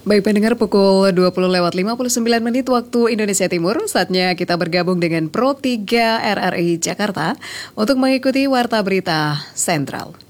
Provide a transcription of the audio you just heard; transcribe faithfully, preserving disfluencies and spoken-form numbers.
Baik pendengar, pukul dua puluh lewat lima puluh sembilan menit waktu Indonesia Timur. Saatnya kita bergabung dengan Pro tiga R R I Jakarta untuk mengikuti Warta Berita Sentral.